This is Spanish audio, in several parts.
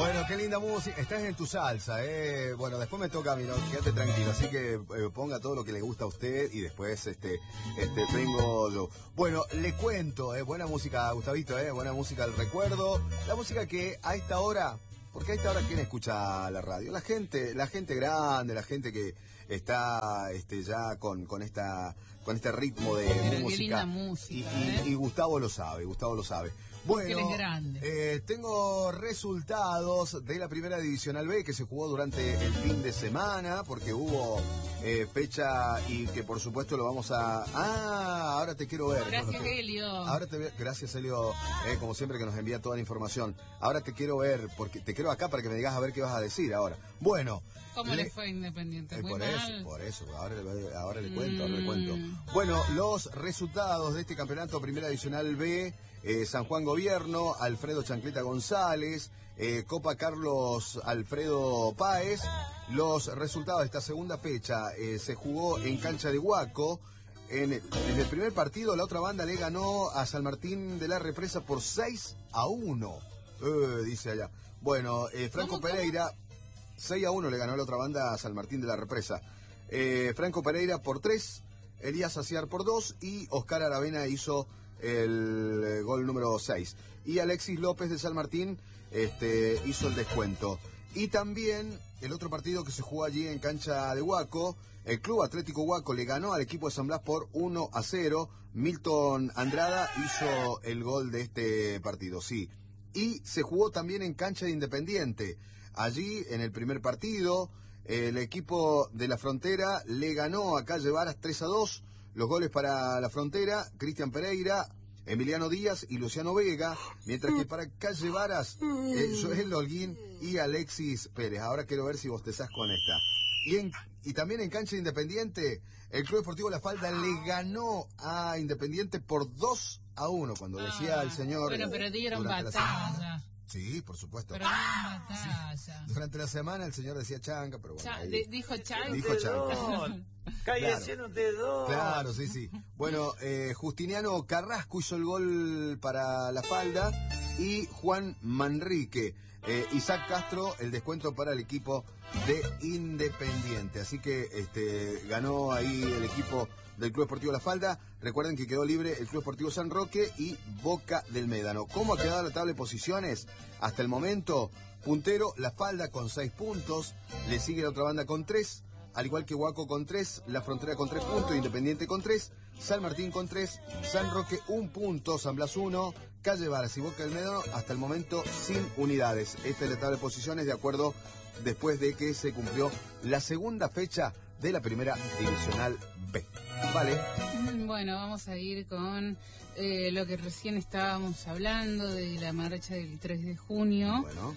Bueno, qué linda música. Estás en tu salsa, ¿eh? Bueno, después me toca a mí, ¿no? Quédate tranquilo. Así que ponga todo lo que le gusta a usted y después tengo lo... Bueno, le cuento, buena música, Gustavito, buena música del recuerdo. La música que a esta hora... Porque a esta hora, ¿quién escucha la radio? La gente grande, la gente que está ya con este ritmo de Pero música. qué linda música, y Gustavo lo sabe. Bueno, él es grande. Tengo resultados de la primera divisional B que se jugó durante el fin de semana, porque hubo fecha y que por supuesto lo vamos a... ahora te quiero ver. Gracias, Helio. Gracias, Helio, como siempre que nos envía toda la información. Ahora te quiero ver, porque te quiero acá para que me digas a ver qué vas a decir ahora. Bueno. ¿Cómo le fue a Independiente? Muy por mal. eso, ahora le cuento, Bueno, los resultados de este campeonato Primera Divisional B, San Juan Gobierno, Alfredo Chancleta González, Copa Carlos Alfredo Páez. Los resultados de esta segunda fecha se jugó en cancha de Huaco. En el primer partido la otra banda le ganó a San Martín de la Represa por 6-1. Dice allá. Bueno, Franco Pereira... 6-1 le ganó la otra banda a San Martín de la Represa. Franco Pereira por 3, Elías Aciar por 2 y Oscar Aravena hizo el gol número 6. Y Alexis López de San Martín hizo el descuento. Y también el otro partido que se jugó allí en cancha de Huaco, el Club Atlético Huaco le ganó al equipo de San Blas por 1-0. Milton Andrada hizo el gol de este partido, sí. Y se jugó también en cancha de Independiente. Allí, en el primer partido, el equipo de la Frontera le ganó a Calle Varas 3-2. Los goles para la Frontera, Cristian Pereira, Emiliano Díaz y Luciano Vega. Mientras que para Calle Varas, Joel Holguín y Alexis Pérez. Ahora quiero ver si bostezás con esta. Y también en cancha de Independiente, el Club Deportivo La Falda le ganó a Independiente por 2-1. Cuando decía el señor... Bueno, pero dieron batalla. Sí, por supuesto. Pero batalla. Sí. Durante la semana el señor decía chanca, pero bueno. Dijo chanca. Dijo chanca. Cállese, no te doy. Claro, sí. Bueno, Justiniano Carrasco hizo el gol para La Falda y Juan Manrique. Isaac Castro, el descuento para el equipo de Independiente. Así que ganó ahí el equipo del Club Deportivo La Falda. Recuerden que quedó libre el Club Deportivo San Roque y Boca del Médano. ¿Cómo ha quedado la tabla de posiciones? Hasta el momento, puntero La Falda con 6 puntos, le sigue la otra banda con 3, al igual que Huaco con 3, La Frontera con 3 puntos, Independiente con 3, San Martín con 3, San Roque 1 punto, San Blas 1, Calle Varas y Boca del Médano hasta el momento sin unidades. Esta es la tabla de posiciones de acuerdo después de que se cumplió la segunda fecha de la primera divisional B. Vale. Bueno, vamos a ir con lo que recién estábamos hablando de la marcha del 3 de junio. Bueno.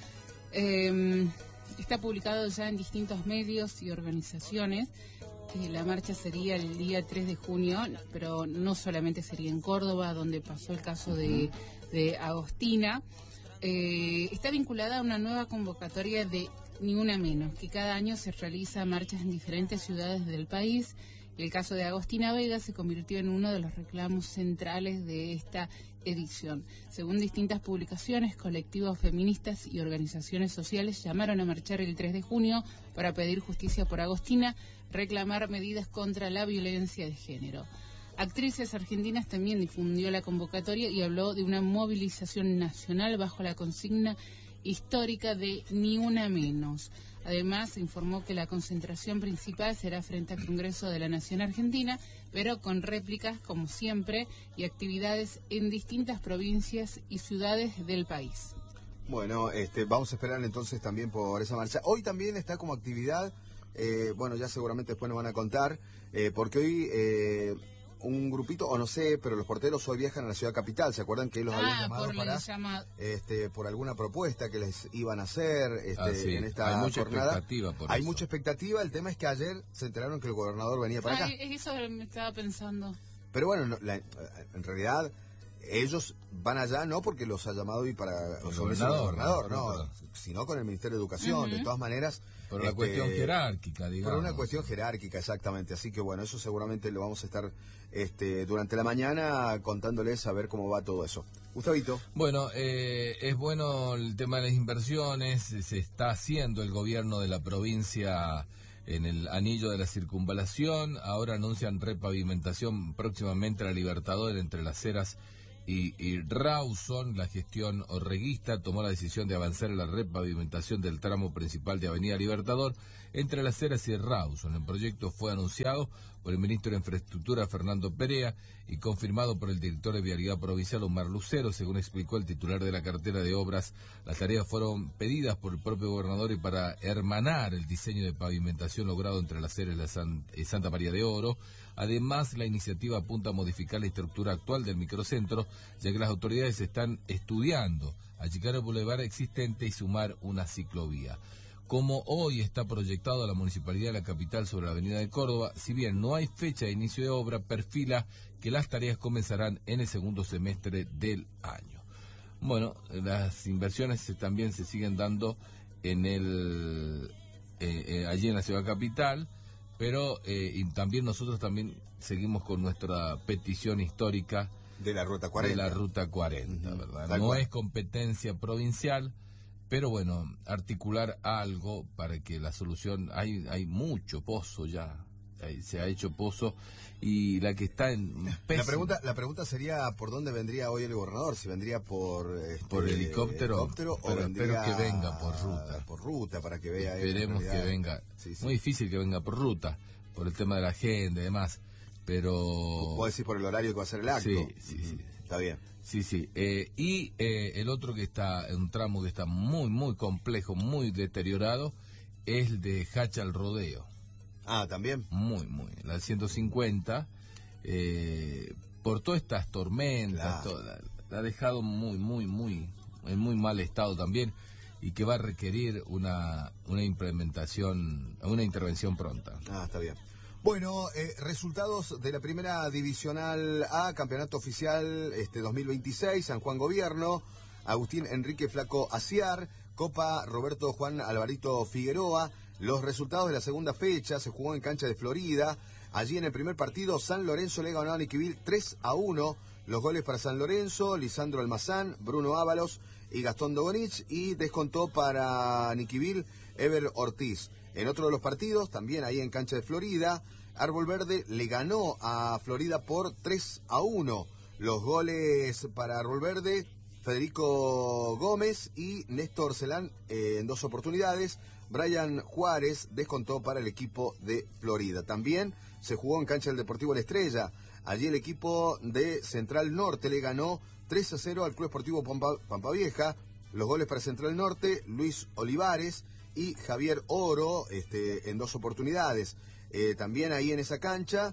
Está publicado ya en distintos medios y organizaciones. La marcha sería el día 3 de junio, pero no solamente sería en Córdoba, donde pasó el caso de Agostina. Está vinculada a una nueva convocatoria de Ni Una Menos, que cada año se realiza marchas en diferentes ciudades del país. El caso de Agostina Vega se convirtió en uno de los reclamos centrales de esta edición. Según distintas publicaciones, colectivos feministas y organizaciones sociales llamaron a marchar el 3 de junio para pedir justicia por Agostina, reclamar medidas contra la violencia de género. Actrices argentinas también difundió la convocatoria y habló de una movilización nacional bajo la consigna histórica de Ni Una Menos. Además, se informó que la concentración principal será frente al Congreso de la Nación Argentina, pero con réplicas, como siempre, y actividades en distintas provincias y ciudades del país. Bueno, vamos a esperar entonces también por esa marcha. Hoy también está como actividad, bueno, ya seguramente después nos van a contar, porque hoy... un grupito, o no sé, pero los porteros hoy viajan a la ciudad capital. ¿Se acuerdan que los habían llamado por alguna propuesta que les iban a hacer en esta hay mucha jornada? Expectativa por hay eso. Mucha expectativa. El tema es que ayer se enteraron que el gobernador venía para acá. Eso me estaba pensando. Pero bueno, en realidad ellos van allá no porque los ha llamado hoy para el gobernador, no. sino con el Ministerio de Educación. De todas maneras... Por una cuestión jerárquica, digamos. Por una cuestión jerárquica, exactamente. Así que bueno, eso seguramente lo vamos a estar durante la mañana contándoles a ver cómo va todo eso. Gustavito. Bueno, es bueno el tema de las inversiones. Se está haciendo el gobierno de la provincia en el anillo de la circunvalación. Ahora anuncian repavimentación próximamente a la Libertador entre Las Heras y Rawson. La gestión orreguista tomó la decisión de avanzar en la repavimentación del tramo principal de Avenida Libertador entre Las Heras y Rawson. El proyecto fue anunciado por el ministro de Infraestructura, Fernando Perea, y confirmado por el director de Vialidad Provincial, Omar Lucero. Según explicó el titular de la cartera de obras, las tareas fueron pedidas por el propio gobernador y para hermanar el diseño de pavimentación logrado entre Las Heras y Santa María de Oro. Además, la iniciativa apunta a modificar la estructura actual del microcentro, ya que las autoridades están estudiando achicar el bulevar existente y sumar una ciclovía. Como hoy está proyectado la Municipalidad de la capital sobre la Avenida de Córdoba, si bien no hay fecha de inicio de obra, perfila que las tareas comenzarán en el segundo semestre del año. Bueno, las inversiones también se siguen dando en allí en la ciudad capital, pero y también nosotros también seguimos con nuestra petición histórica de la Ruta 40. De la Ruta 40, ¿verdad? No es competencia provincial, pero bueno, articular algo para que la solución... Hay mucho pozo ya, se ha hecho pozo, y la que está en... La pregunta sería, ¿por dónde vendría hoy el gobernador? Si vendría por helicóptero o vendría... Espero que venga por ruta. Por ruta, para que vea... Esperemos que venga. Sí. Muy difícil que venga por ruta, por el tema de la agenda y demás, pero... ¿Puedo decir por el horario que va a ser el acto? Sí. Está bien. Sí. Y el otro que está en un tramo que está muy, muy complejo, muy deteriorado, es el de Hacha al Rodeo. Ah, ¿también? Muy. La 150, por todas estas tormentas, la ha dejado en muy mal estado también, y que va a requerir una intervención pronta. Ah, está bien. Bueno, resultados de la primera divisional A, campeonato oficial 2026, San Juan Gobierno, Agustín Enrique Flaco Aciar, Copa Roberto Juan Alvarito Figueroa. Los resultados de la segunda fecha se jugó en cancha de Florida. Allí en el primer partido, San Lorenzo le ganó a Niquivil 3-1. Los goles para San Lorenzo, Lisandro Almazán, Bruno Ábalos y Gastón Dogonich, y descontó para Niquivil Ever Ortiz. En otro de los partidos, también ahí en cancha de Florida, Árbol Verde le ganó a Florida por 3-1. Los goles para Árbol Verde, Federico Gómez y Néstor Celán en 2 oportunidades. Brian Juárez descontó para el equipo de Florida. También se jugó en cancha del Deportivo La Estrella. Allí el equipo de Central Norte le ganó 3-0 al Club Esportivo Pampa Vieja. Los goles para Central Norte, Luis Olivares y Javier Oro, en 2 oportunidades. También ahí en esa cancha,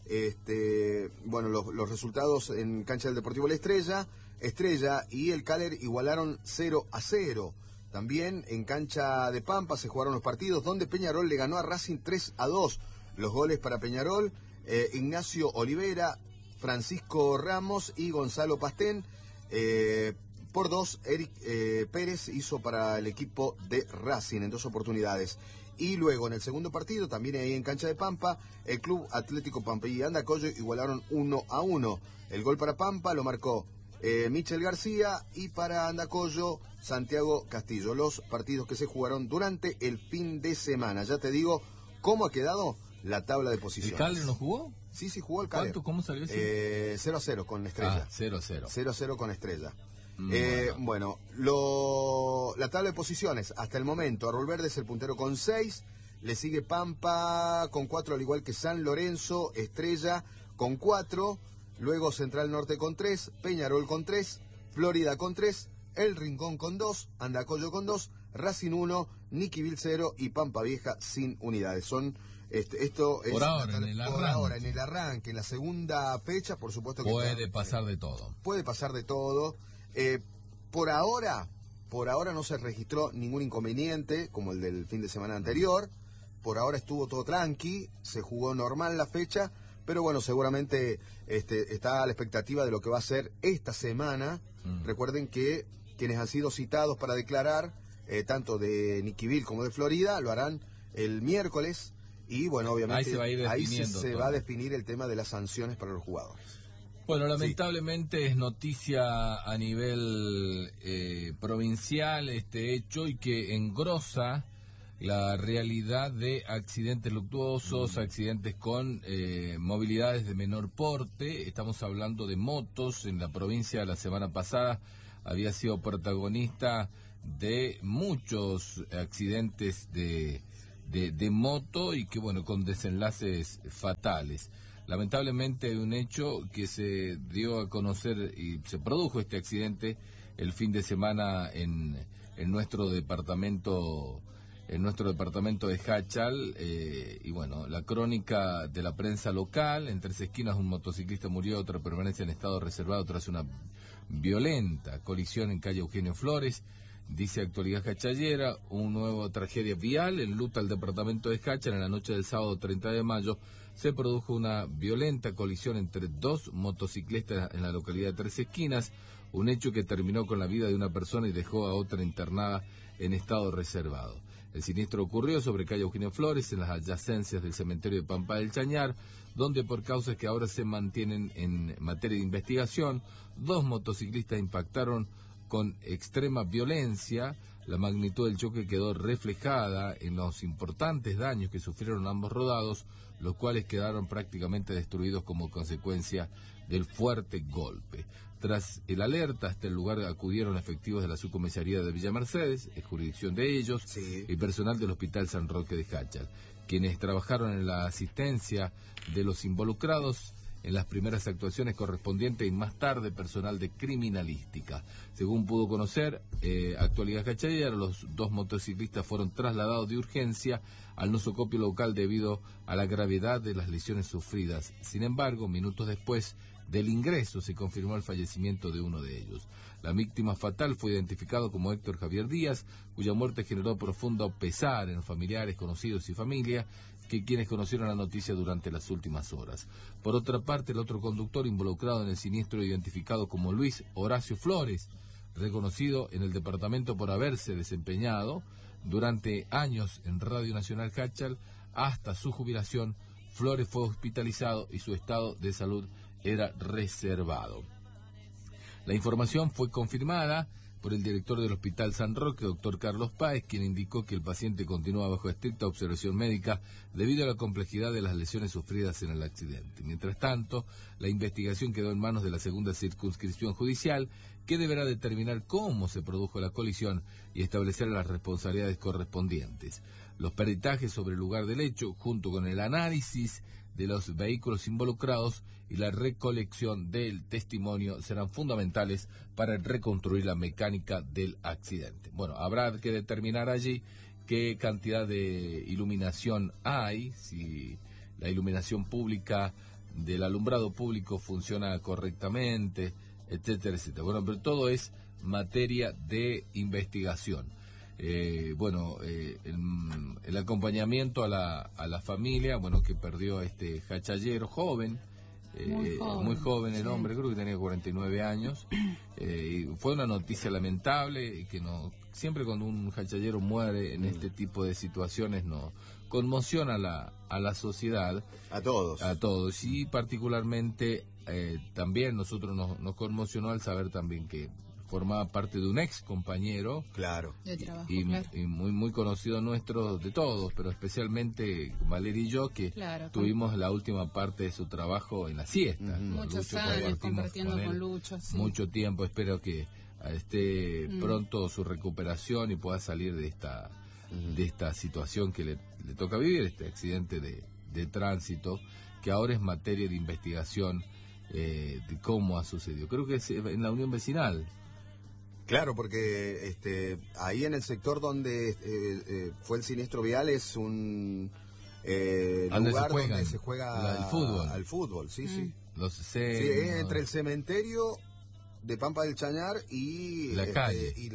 los resultados en cancha del Deportivo La Estrella y el Caler igualaron 0-0. También en cancha de Pampa se jugaron los partidos donde Peñarol le ganó a Racing 3-2. Los goles para Peñarol, Ignacio Olivera, Francisco Ramos y Gonzalo Pastén. Por 2, Eric Pérez hizo para el equipo de Racing en 2 oportunidades. Y luego en el segundo partido, también ahí en cancha de Pampa, el Club Atlético Pampa y Andacollo igualaron 1-1. El gol para Pampa lo marcó Michel García, y para Andacollo, Santiago Castillo. Los partidos que se jugaron durante el fin de semana. Ya te digo cómo ha quedado la tabla de posiciones. ¿El Caler no jugó? Sí, jugó el Caler. ¿Cómo salió ese? 0-0 con Estrella. 0-0. 0-0 con Estrella. Bueno. La tabla de posiciones hasta el momento: Árbol Verde es el puntero con 6, le sigue Pampa con 4, al igual que San Lorenzo, Estrella con 4, luego Central Norte con 3, Peñarol con 3, Florida con 3, El Rincón con 2, Andacollo con 2, Racing 1, Niquivil 0 y Pampa Vieja sin unidades. Son esto es por ahora, en el arranque, en la segunda fecha, por supuesto que puede pasar de todo. Puede pasar de todo. Por ahora no se registró ningún inconveniente como el del fin de semana anterior. Por ahora estuvo todo tranqui, se jugó normal la fecha, pero bueno, seguramente está a la expectativa de lo que va a ser esta semana. Recuerden que quienes han sido citados para declarar tanto de Niquiville como de Florida, lo harán el miércoles. Y bueno, obviamente ahí se va a definir el tema de las sanciones para los jugadores. Bueno, lamentablemente es noticia a nivel provincial este hecho, y que engrosa la realidad de accidentes luctuosos, accidentes con movilidades de menor porte. Estamos hablando de motos. En la provincia la semana pasada había sido protagonista de muchos accidentes de moto, y que bueno, con desenlaces fatales. Lamentablemente hay un hecho que se dio a conocer y se produjo este accidente el fin de semana en nuestro departamento de Jáchal, y bueno, la crónica de la prensa local: en Tres Esquinas un motociclista murió, otra permanece en estado reservado tras una violenta colisión en calle Eugenio Flores. Dice Actualidad Jachallera, una nueva tragedia vial enluta al departamento de Jáchal. En la noche del sábado 30 de mayo se produjo una violenta colisión entre dos motociclistas en la localidad de Tres Esquinas, un hecho que terminó con la vida de una persona y dejó a otra internada en estado reservado. El siniestro ocurrió sobre calle Eugenio Flores, en las adyacencias del cementerio de Pampa del Chañar, donde por causas que ahora se mantienen en materia de investigación, dos motociclistas impactaron con extrema violencia. La magnitud del choque quedó reflejada en los importantes daños que sufrieron ambos rodados, los cuales quedaron prácticamente destruidos como consecuencia del fuerte golpe. Tras el alerta, hasta el lugar acudieron efectivos de la subcomisaría de Villa Mercedes, es jurisdicción de ellos, y personal del Hospital San Roque de Jáchal, quienes trabajaron en la asistencia de los involucrados en las primeras actuaciones correspondientes, y más tarde personal de criminalística. Según pudo conocer Actualidad Jachallera, los dos motociclistas fueron trasladados de urgencia al nosocopio local debido a la gravedad de las lesiones sufridas. Sin embargo, minutos después del ingreso se confirmó el fallecimiento de uno de ellos. La víctima fatal fue identificado como Héctor Javier Díaz, cuya muerte generó profundo pesar en los familiares, conocidos y familia, quienes conocieron la noticia durante las últimas horas. Por otra parte, el otro conductor involucrado en el siniestro, identificado como Luis Horacio Flores, reconocido en el departamento por haberse desempeñado durante años en Radio Nacional Jáchal hasta su jubilación, Flores fue hospitalizado y su estado de salud era reservado. La información fue confirmada por el director del Hospital San Roque, doctor Carlos Páez, quien indicó que el paciente continúa bajo estricta observación médica debido a la complejidad de las lesiones sufridas en el accidente. Mientras tanto, la investigación quedó en manos de la segunda circunscripción judicial, que deberá determinar cómo se produjo la colisión y establecer las responsabilidades correspondientes. Los peritajes sobre el lugar del hecho, junto con el análisis de los vehículos involucrados y la recolección del testimonio, serán fundamentales para reconstruir la mecánica del accidente. Bueno, habrá que determinar allí qué cantidad de iluminación hay, si la iluminación pública del alumbrado público funciona correctamente, etcétera, etcétera. Bueno, pero todo es materia de investigación. El acompañamiento a la familia, bueno, que perdió a este jachallero joven, muy joven el hombre, creo que tenía 49 años. Y fue una noticia lamentable, y que siempre cuando un jachallero muere en este tipo de situaciones nos conmociona a la sociedad, a todos, y particularmente también nosotros nos conmocionó al saber también que formaba parte de un ex compañero, claro, de trabajo, y muy conocido nuestro, de todos, pero especialmente Valeria y yo, que tuvimos la última parte de su trabajo en la siesta. Muchos años compartiendo con Lucho, mucho tiempo. Espero que esté pronto su recuperación y pueda salir de esta situación que le toca vivir, este accidente de tránsito, que ahora es materia de investigación de cómo ha sucedido. Creo que es en la Unión Vecinal. Claro, porque ahí en el sector donde fue el siniestro vial es un lugar donde se juega al fútbol, sí. Entre el cementerio de Pampa del Chañar y la calle y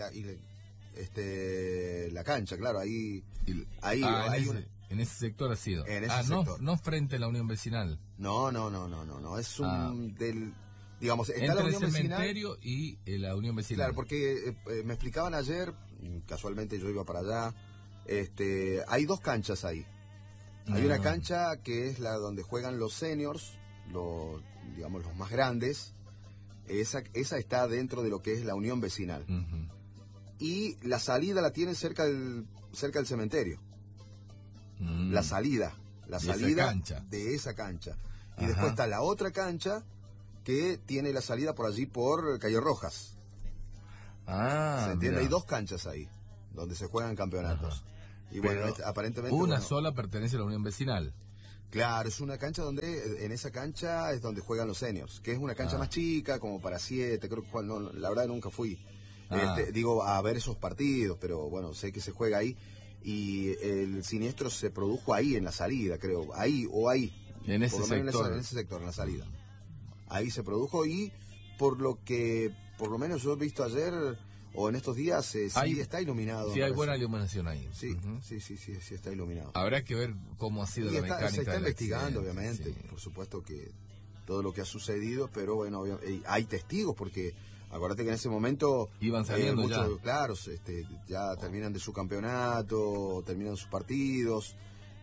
la cancha, claro, ahí en ese sector ha sido. No frente a la Unión Vecinal. No, es un digamos, está entre la Unión el cementerio y la Unión Vecinal. Claro, porque me explicaban ayer casualmente yo iba para allá. Hay 2 canchas ahí. Hay una cancha que es la donde juegan los seniors, digamos los más grandes. Esa está dentro de lo que es la unión vecinal. Y la salida la tienen cerca del cementerio. La salida de esa cancha. Y después está la otra cancha que tiene la salida por allí por Calle Rojas. ¿Se entiende? Hay 2 canchas ahí donde se juegan campeonatos. Y bueno, aparentemente... Una sola pertenece a la unión vecinal. Claro, es una cancha donde, en esa cancha es donde juegan los seniors, que es una cancha más chica, como para 7, creo que no, la verdad nunca fui, digo, a ver esos partidos, pero bueno, sé que se juega ahí, y el siniestro se produjo ahí en la salida, creo, ahí, en ese sector. En ese sector, en la salida. Ahí se produjo, y por lo menos yo he visto ayer... o en estos días sí está iluminado. Sí, hay buena iluminación ahí. Sí, sí está iluminado. Habrá que ver cómo ha sido la mecánica. Se está investigando, obviamente. Por supuesto que todo lo que ha sucedido, pero bueno, hay testigos, porque acuérdate que en ese momento... iban saliendo ya. Claro, ya terminan de su campeonato, terminan sus partidos.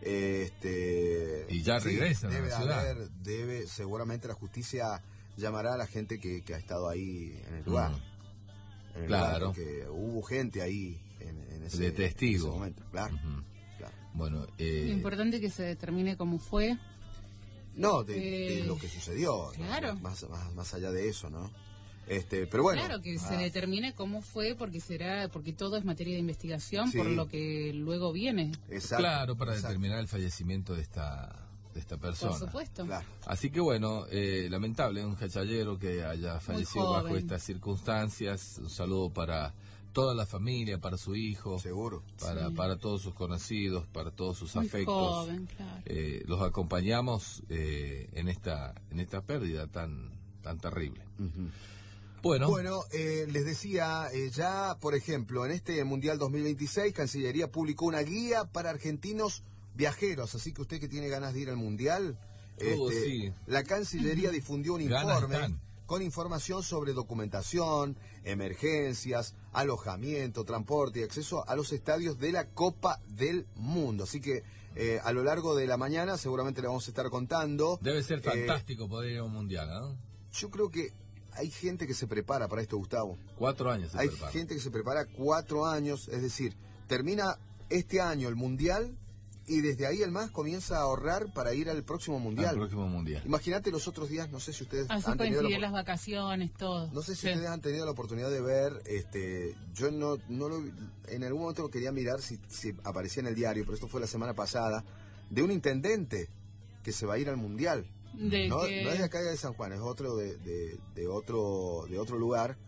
Y ya regresan a la ciudad. Seguramente la justicia llamará a la gente que ha estado ahí en el lugar. Claro, porque hubo gente ahí en ese, de testigo. En ese momento, claro. Bueno, lo importante es que se determine cómo fue. No, de lo que sucedió. Claro. Más allá de eso, ¿no? Pero bueno. Claro, que se determine cómo fue, porque todo es materia de investigación, por lo que luego viene. Exacto. Claro, para determinar el fallecimiento de esta persona. Por supuesto. Claro. Así que bueno, lamentable, un jachallero que haya fallecido bajo estas circunstancias. Un saludo para toda la familia, para su hijo, seguro, para todos sus conocidos, para todos sus muy afectos. Joven, claro. Los acompañamos en esta pérdida tan terrible. Bueno, les decía, ya por ejemplo, en este Mundial 2026, Cancillería publicó una guía para argentinos viajeros, así que usted que tiene ganas de ir al Mundial, la Cancillería difundió un informe con información sobre documentación, emergencias, alojamiento, transporte y acceso a los estadios de la Copa del Mundo. Así que a lo largo de la mañana seguramente le vamos a estar contando. Debe ser fantástico poder ir a un Mundial, ¿no? Yo creo que hay gente que se prepara para esto, Gustavo. 4 años se prepara. Hay gente que se prepara 4 años, es decir, termina este año el Mundial y desde ahí el más comienza a ahorrar para ir al próximo Mundial. Imagínate los otros días, no sé si ustedes han tenido las vacaciones, todo. No sé si ustedes han tenido la oportunidad de ver, yo no lo, en algún momento lo quería mirar si aparecía en el diario, pero esto fue la semana pasada, de un intendente que se va a ir al Mundial. No es de acá de San Juan, es otro de otro lugar,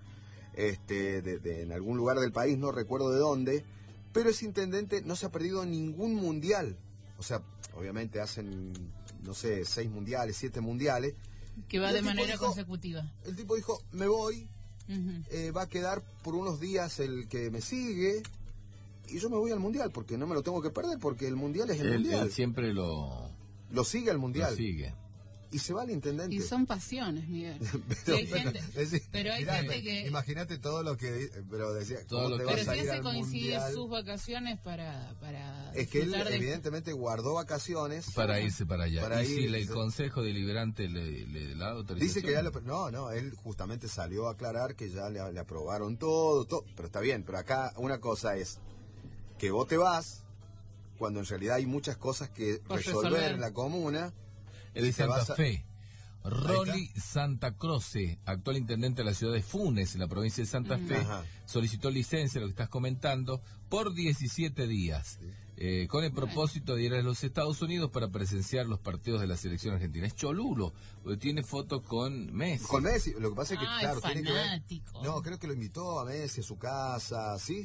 en algún lugar del país, no recuerdo de dónde. Pero ese intendente no se ha perdido ningún mundial. O sea, obviamente hacen, no sé, 6 mundiales, 7 mundiales. Que va de manera consecutiva. El tipo dijo, me voy, va a quedar por unos días el que me sigue, y yo me voy al mundial, porque no me lo tengo que perder, porque el mundial es el mundial. Él siempre lo sigue al mundial. Lo sigue. Y se va el intendente. Y son pasiones, Miguel. Pero hay gente que... Imagínate todo lo que... Pero decía, pero si hace coincidir sus vacaciones para es que él evidentemente guardó vacaciones... Para irse para allá. Si el Consejo Deliberante le da autorización. Dice que ya No, él justamente salió a aclarar que ya le aprobaron todo. Pero está bien, pero acá una cosa es que vos te vas cuando en realidad hay muchas cosas que resolver en la comuna... El de Santa Fe, Rolly Santa Croce, actual intendente de la ciudad de Funes, en la provincia de Santa Fe, solicitó licencia, lo que estás comentando, por 17 días, con el propósito de ir a los Estados Unidos para presenciar los partidos de la selección argentina. Es cholulo, porque tiene fotos con Messi. Con Messi, lo que pasa es que, claro, es tiene que ver... No, creo que lo invitó a Messi a su casa, sí,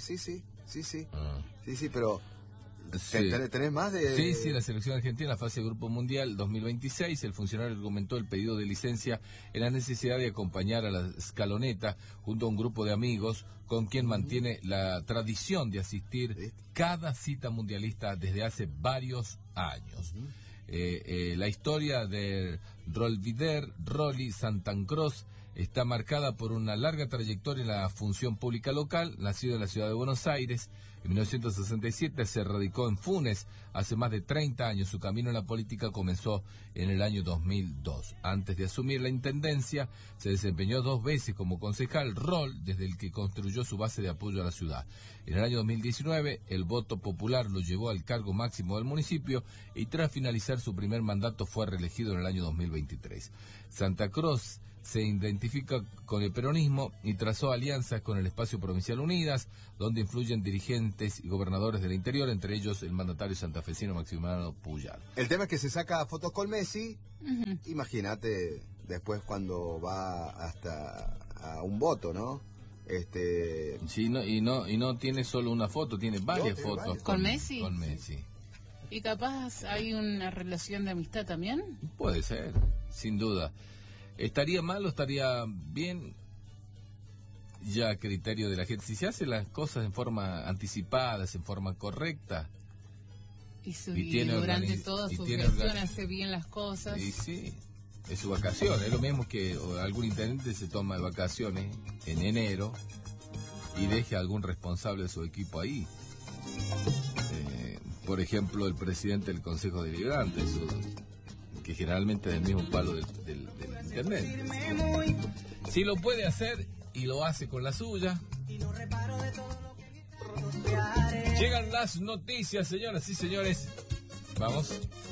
pero... Sí. ¿Tenés más de...? Sí, la selección argentina en la fase de Grupo Mundial 2026, el funcionario argumentó el pedido de licencia en la necesidad de acompañar a la escaloneta junto a un grupo de amigos con quien mantiene la tradición de asistir cada cita mundialista desde hace varios años. La historia de Rolly Santancross está marcada por una larga trayectoria en la función pública local. Nacido en la ciudad de Buenos Aires, en 1967 se radicó en Funes. Hace más de 30 años su camino en la política comenzó en el año 2002. Antes de asumir la intendencia, se desempeñó 2 veces como concejal, rol desde el que construyó su base de apoyo a la ciudad. En el año 2019, el voto popular lo llevó al cargo máximo del municipio y tras finalizar su primer mandato fue reelegido en el año 2023. Santa Cruz se identifica con el peronismo y trazó alianzas con el Espacio Provincial Unidas, donde influyen dirigentes y gobernadores del interior, entre ellos el mandatario santafesino Maximiliano Puyar. El tema es que se saca fotos con Messi, imagínate después cuando va hasta a un voto, ¿no? Sí, y no tiene solo una foto, tiene varias fotos. ¿Con Messi? Con Messi. ¿Y capaz hay una relación de amistad también? Puede ser, sin duda. ¿Estaría mal o estaría bien? Ya a criterio de la gente. Si se hacen las cosas en forma anticipada, en forma correcta. Y durante toda su gestión hace bien las cosas. Y sí, es su vacación. Es lo mismo que algún intendente se toma de vacaciones en enero y deje a algún responsable de su equipo ahí. Por ejemplo, el presidente del Consejo Deliberante, que generalmente es del mismo palo del intendente. Si lo puede hacer y lo hace con la suya. Llegan las noticias, señoras y señores. Vamos.